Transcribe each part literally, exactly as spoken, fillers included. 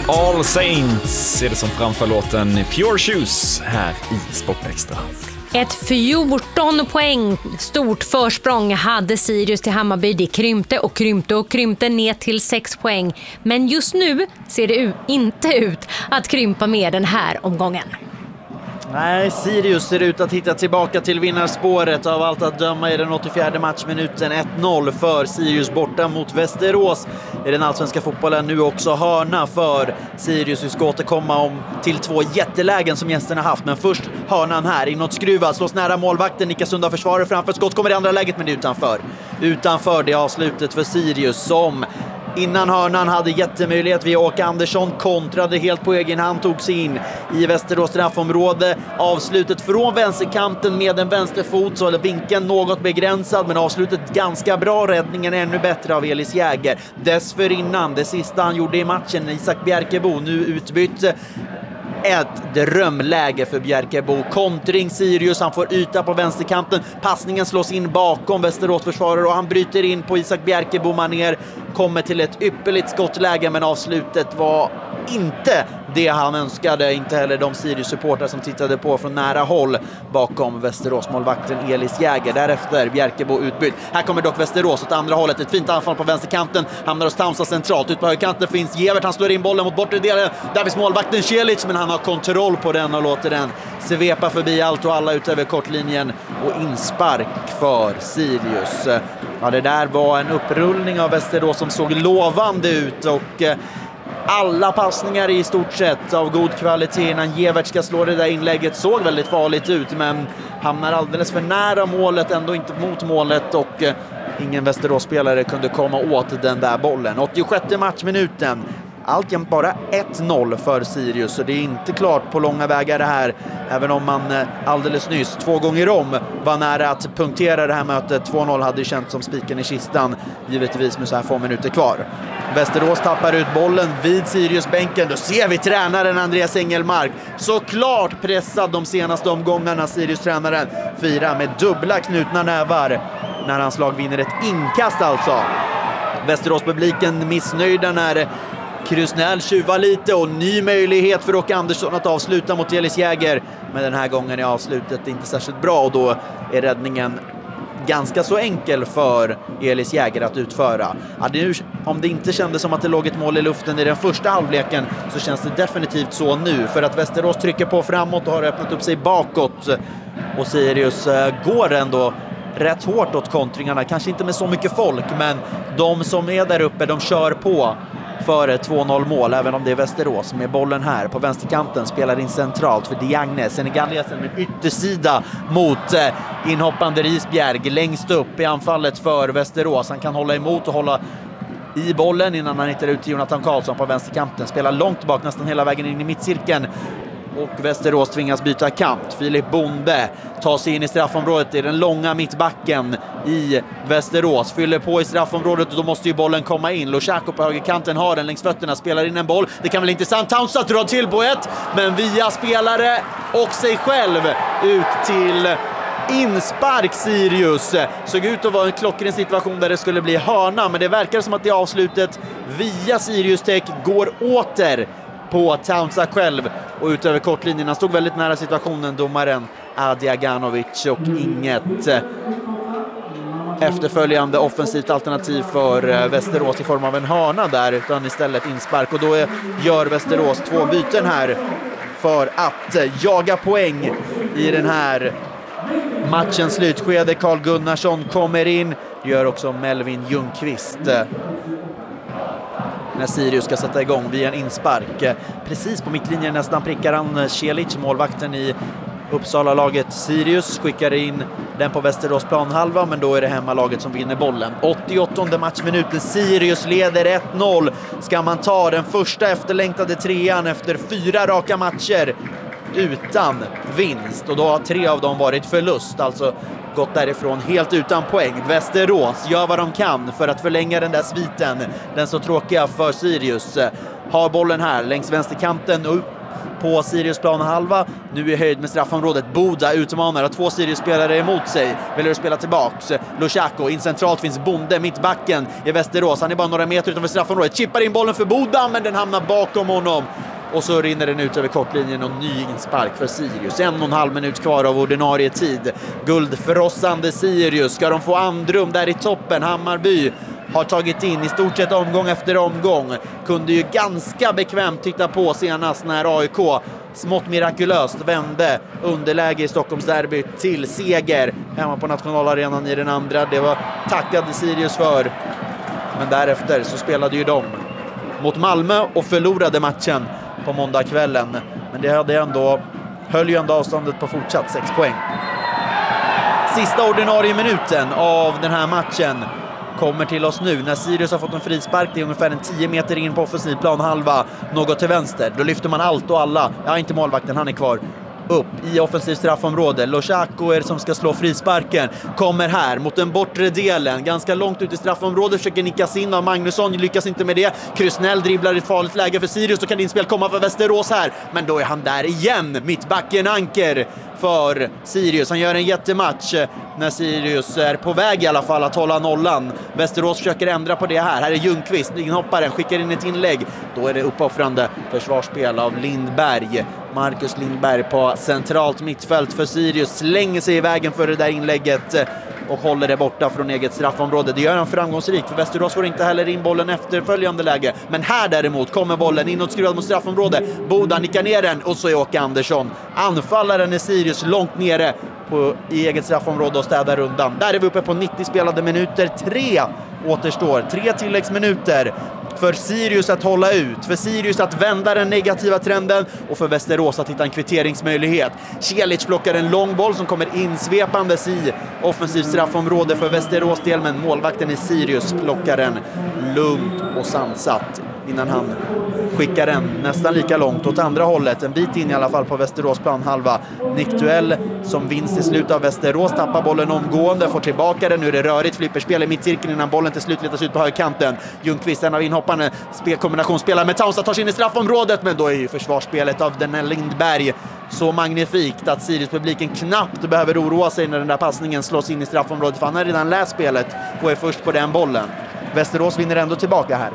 All Saints är det som framför låten Pure Shoes här i Sportextra. Ett fjorton poäng stort försprång hade Sirius till Hammarby. Det krympte och krympte och krympte ner till sex poäng. Men just nu ser det inte ut att krympa med den här omgången. Nej, Sirius ser ut att hitta tillbaka till vinnarspåret. Av allt att döma i den åttiofjärde matchminuten ett noll för Sirius borta mot Västerås. I den allsvenska fotbollen nu också hörna för Sirius. Vi ska återkomma om till två jättelägen som gästerna haft. Men först hörnan här, inåt skruva, slås nära målvakten. Nickas undan försvaret framför skott, kommer i andra läget men utanför. Utanför det avslutet för Sirius som innan hörnan hade jättemöjlighet via Åke Andersson, kontrade helt på egen hand, tog sig in i Västerås straffområde. Avslutet från vänsterkanten med en vänsterfot, så är vinkeln något begränsad, men avslutet ganska bra. Räddningen ännu bättre av Elis Jäger. Dessförinnan, det sista han gjorde i matchen, Isak Bjerkebo, nu utbytt. Ett drömläge för Bjerkebo. Kontring Sirius, han får yta på vänsterkanten. Passningen slås in bakom Västerås försvarare och han bryter in på Isak Bjerkebo manér. Kommer till ett ypperligt skottläge, men avslutet var inte det han önskade. Inte heller de Sirius-supportrar som tittade på från nära håll bakom Västerås-målvakten Elis Jäger. Därefter Bjerkebo utbytt. Här kommer dock Västerås åt andra hållet. Ett fint anfall på vänsterkanten. Hamnar hos Townsend centralt. Ut på högerkanten finns Gevert. Han slår in bollen mot bortre delen. Där finns målvakten Celic, men han har kontroll på den och låter den svepa förbi allt och alla ut över kortlinjen. Och inspark för Sirius. Ja, det där var en upprullning av Västerås som såg lovande ut, och alla passningar i stort sett av god kvalitet innan Gevert ska slå det där inlägget såg väldigt farligt ut, men hamnar alldeles för nära målet, ändå inte mot målet, och ingen Västerås-spelare kunde komma åt den där bollen. åttiosjätte matchminuten. Alltjämt bara ett noll för Sirius, så det är inte klart på långa vägar det här, även om man alldeles nyss två gånger om var nära att punktera det här mötet. två noll hade ju känts som spiken i kistan, givetvis med så här få minuter kvar. Västerås tappar ut bollen vid Sirius-bänken. Då ser vi tränaren Andreas Engelmark, såklart pressad de senaste omgångarna. Sirius-tränaren firar med dubbla knutna nävar när hans lag vinner ett inkast alltså. Västerås-publiken missnöjda när Krusnell tjuvar lite, och ny möjlighet för Åke Andersson att avsluta mot Elis Jäger. Men den här gången är avslutet inte särskilt bra, och då är räddningen ganska så enkel för Elis Jäger att utföra. Ja, det, om det inte kändes som att det låg ett mål i luften i den första halvleken, så känns det definitivt så nu. För att Västerås trycker på framåt och har öppnat upp sig bakåt. Och Sirius äh, går ändå rätt hårt åt kontringarna. Kanske inte med så mycket folk, men de som är där uppe, de kör på för ett två noll mål, även om det är Västerås med bollen här på vänsterkanten, spelar in centralt för Diagne, senegalesen med yttersida mot eh, inhoppande Risbjerg längst upp i anfallet för Västerås. Han kan hålla emot och hålla i bollen innan han hittar ut till Jonathan Karlsson på vänsterkanten, spelar långt bak nästan hela vägen in i mittcirkeln. Och Västerås tvingas byta kant. Filip Bonde tar sig in i straffområdet i den långa mittbacken i Västerås. Fyller på i straffområdet, och då måste ju bollen komma in. Lushako på högerkanten har den längs fötterna, spelar in en boll. Det kan väl intressant. Townsend drar till på ett, men via spelare och sig själv ut till inspark. Sirius såg ut att vara en klockren situation där det skulle bli hörna, men det verkar som att det avslutet via Sirius Tech går åter på Townsend själv och ut över kortlinjen. Han stod väldigt nära situationen, domaren Adi Aganovic, och inget efterföljande offensivt alternativ för Västerås i form av en hörna där, utan istället inspark. Och då gör Västerås två byten här för att jaga poäng i den här matchens slutskede. Carl Gunnarsson kommer in, gör också Melvin Ljungqvist när Sirius ska sätta igång via en inspark. Precis på mittlinjen nästan prickar han Celic, målvakten i Uppsala-laget. Sirius skickar in den på Västerås planhalva, men då är det hemmalaget som vinner bollen. åttioåttonde matchminuten, Sirius leder ett noll. Ska man ta den första efterlängtade trean efter fyra raka matcher utan vinst, och då har tre av dem varit förlust, alltså gått därifrån helt utan poäng. Västerås gör vad de kan för att förlänga den där sviten, den så tråkiga för Sirius. Har bollen här längs vänsterkanten och på Sirius planhalva. Nu i höjd med straffområdet. Boda utmanar, har två Sirius-spelare emot sig. Väljer att spela tillbaks. Lushako, in centralt finns Bonde, mittbacken i Västerås. Han är bara några meter utanför straffområdet. Chippar in bollen för Boda, men den hamnar bakom honom. Och så rinner den ut över kortlinjen och ny inspark för Sirius. En och en halv minut kvar av ordinarie tid. Guldförrossande Sirius. Ska de få andrum där i toppen? Hammarby har tagit in i stort sett omgång efter omgång. Kunde ju ganska bekvämt titta på senast när A I K smått mirakulöst vände underläge i Stockholmsderby till seger hemma på nationalarenan i den andra. Det var tackade Sirius för. Men därefter så spelade ju de mot Malmö och förlorade matchen på måndagskvällen. Men det hade ändå, höll ju ändå avståndet på fortsatt sex poäng. Sista ordinarie minuten av den här matchen kommer till oss nu när Sirius har fått en frispark. Det är ungefär en tio meter in på offensiv planhalva, något till vänster. Då lyfter man allt och alla. Ja, inte målvakten, han är kvar. Upp i offensiv straffområde. Lushako är som ska slå frisparken. Kommer här mot den bortre delen. Ganska långt ut i straffområdet. Försöker nickas in av Magnusson. Lyckas inte med det. Krusnell dribblar i ett farligt läge för Sirius. Då kan inspel komma för Västerås här. Men då är han där igen. Mittbacken Anker för Sirius. Han gör en jättematch när Sirius är på väg i alla fall att hålla nollan. Västerås försöker ändra på det här. Här är Ljungqvist, inhopparen, skickar in ett inlägg. Då är det uppoffrande försvarsspel av Lindberg. Marcus Lindberg på centralt mittfält för Sirius slänger sig i vägen för det där inlägget och håller det borta från eget straffområde. Det gör han framgångsrikt, för Västerås får inte heller in bollen efterföljande läge. Men här däremot kommer bollen inåtskruvad mot straffområde. Boda nickar ner den och så är Åke Andersson. Anfallaren är Sirius långt nere på i eget straffområde och städar undan. Där är vi uppe på nittio spelade minuter. Tre återstår. Tre tilläggsminuter för Sirius att hålla ut, för Sirius att vända den negativa trenden och för Västerås att hitta en kvitteringsmöjlighet. Celic plockar en lång boll som kommer insvepandes i offensivt straffområde för Västerås del, men målvakten i Sirius plockar den lugnt och sansat innan han skickar den nästan lika långt åt andra hållet, en bit in i alla fall på Västerås planhalva. Nickduell som vinst i slutet av Västerås, tappar bollen omgående, får tillbaka den. Nu är det rörigt flipperspel i mittcirkeln innan bollen till slut letas ut på högerkanten. Ljungqvist, en av inhopparna, kombinationsspelar med Townsend, tar sig in i straffområdet, men då är ju försvarsspelet av den här Lindberg så magnifikt att Sirius-publiken knappt behöver oroa sig när den där passningen slås in i straffområdet, för han har redan läst spelet och är först på den bollen. Västerås vinner ändå tillbaka här.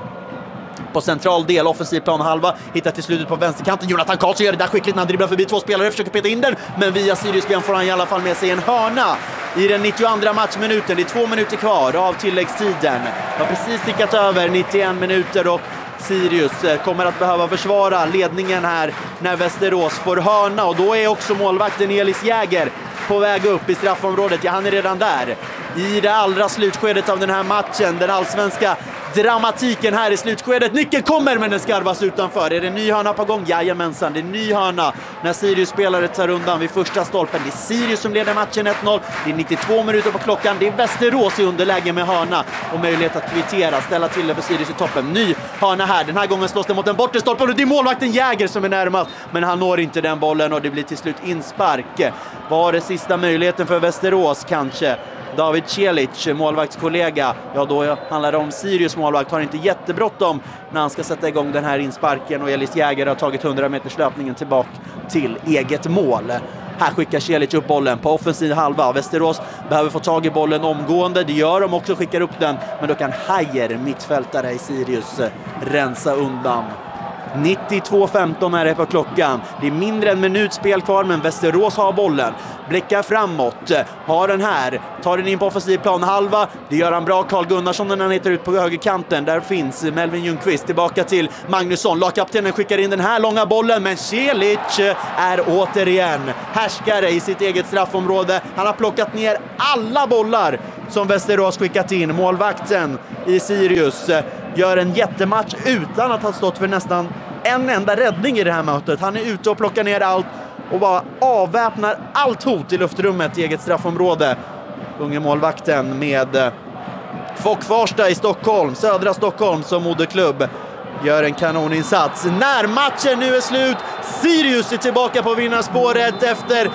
På central del, offensiv planhalva, hittar till slutet på vänsterkanten. Jonathan Karlsson gör det där skickligt när han dribblar förbi två spelare, försöker peta in den, men via Sirius-ben får han i alla fall med sig en hörna i den nittioandra matchminuten. Det är två minuter kvar av tilläggstiden. Har precis tickat över nittioen minuter och Sirius kommer att behöva försvara ledningen här när Västerås får hörna, och då är också målvakten Elis Jäger på väg upp i straffområdet. Ja, han är redan där i det allra slutskedet av den här matchen. Den allsvenska dramatiken här i slutskedet. Nyckeln kommer, men den skarvas utanför. Är det ny hörna på gång? Jajamensan, det är ny hörna när Sirius-spelare tar undan vid första stolpen. Det är Sirius som leder matchen ett noll. Det är nittiotvå minuter på klockan. Det är Västerås i underläge med hörna och möjlighet att kvittera, ställa till det för Sirius i toppen. Ny hörna här. Den här gången slås det mot den bortre stolpen och det är målvakten Jäger som är närmast, men han når inte den bollen och det blir till slut inspark. Var det sista möjligheten för Västerås kanske? David Celic, målvaktskollega, ja då handlar det om Sirius målvakt, har inte jättebråttom när han ska sätta igång den här insparken, och Elis Jäger har tagit hundra meters löpningen tillbaka till eget mål. Här skickar Celic upp bollen på offensiv halva. Västerås behöver få tag i bollen omgående, det gör de också, skickar upp den, men då kan Hajer, mittfältare i Sirius, rensa undan. nittiotvå femton är det på klockan. Det är mindre än minut spel kvar, men Västerås har bollen. Blickar framåt. Har den här. Tar den in på offensiv plan halva. Det gör han bra. Carl Gunnarsson när han hittar ut på högerkanten. Där finns Melvin Ljungqvist tillbaka till Magnusson. Lagkaptenen skickar in den här långa bollen, men Celic är återigen härskare i sitt eget straffområde. Han har plockat ner alla bollar som Västerås skickat in. Målvakten i Sirius gör en jättematch utan att ha stått för nästan en enda räddning i det här mötet. Han är ute och plockar ner allt och bara avväpnar allt hot i luftrummet i eget straffområde. Unge målvakten med Fock Farsta i Stockholm, södra Stockholm som moderklubb, gör en kanoninsats. När matchen nu är slut, Sirius är tillbaka på vinnarspåret efter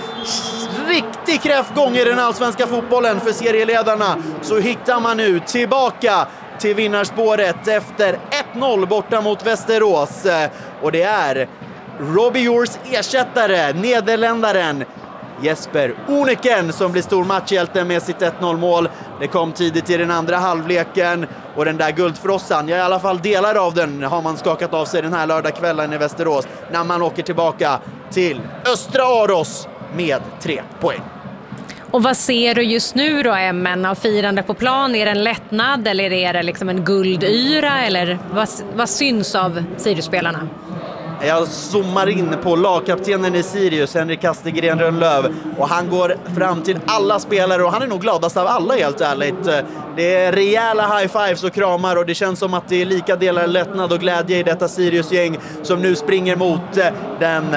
riktig kräftgång i den allsvenska fotbollen för serieledarna. Så hittar man nu tillbaka till vinnarspåret efter ett noll borta mot Västerås. Och det är Robbie Yours ersättare, nederländaren Jesper Oneken, som blir stor matchhjälte med sitt ett noll mål. Det kom tidigt i den andra halvleken och den där guldfrossan, ja, i alla fall delar av den har man skakat av sig den här lördagskvällen i Västerås när man åker tillbaka till Östra Aros med tre poäng. Och vad ser du just nu då, Emmen, av firande på plan? Är det en lättnad eller är det liksom en guldyra? Eller vad, vad syns av Sirius-spelarna? Jag zoomar in på lagkaptenen i Sirius, Henrik Kastegren Rönnlöv, och han går fram till alla spelare och han är nog gladast av alla, helt ärligt. Det är rejäla high-fives och kramar och det känns som att det är lika delar lättnad och glädje i detta Sirius-gäng som nu springer mot den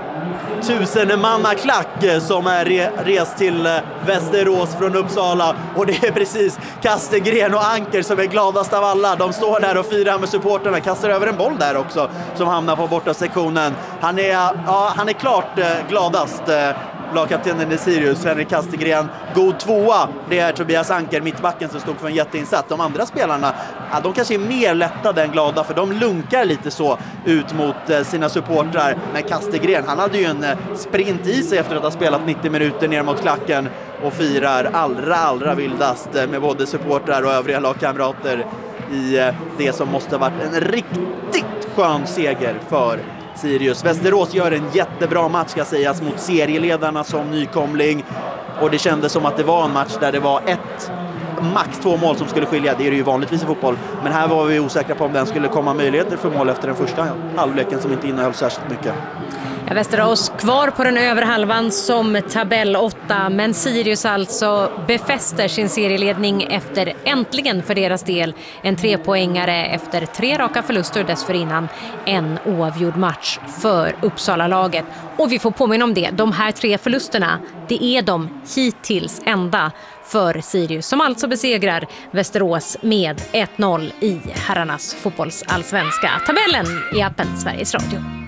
tusenmannaklack som är re- rest till Västerås från Uppsala, och det är precis Kastegren och Anker som är gladast av alla. De står där och firar med supporterna, kastar över en boll där också som hamnar på borta sektionen. Han är, ja, han är klart eh, gladast, eh, lagkaptenen i Sirius, Henrik Kastegren. God tvåa, det är Tobias Anker, mittbacken, som stod för en jätteinsats. De andra spelarna, ja, de kanske är mer lättade än glada, för de lunkar lite så ut mot eh, sina supportrar. Men Kastegren, han hade ju en eh, sprint i sig efter att ha spelat nittio minuter ner mot klacken och firar allra, allra vildast eh, med både supportrar och övriga lagkamrater i eh, det som måste ha varit en riktigt skön seger för Sirius. Västerås gör en jättebra match, ska sägas, mot serieledarna som nykomling, och det kändes som att det var en match där det var ett, max två mål som skulle skilja. Det är det ju vanligtvis i fotboll, men här var vi osäkra på om den skulle komma möjligheter för mål efter den första halvleken som inte innehöll särskilt mycket. Ja, Västerås kvar på den övre halvan som tabell åtta, men Sirius alltså befäster sin serieledning efter, äntligen för deras del, en trepoängare efter tre raka förluster dessförinnan, en oavgjord match för Uppsala-laget. Och vi får påminna om det, de här tre förlusterna, det är de hittills enda för Sirius, som alltså besegrar Västerås med ett noll i herrarnas fotbollsallsvenska. Tabellen i appen Sveriges Radio.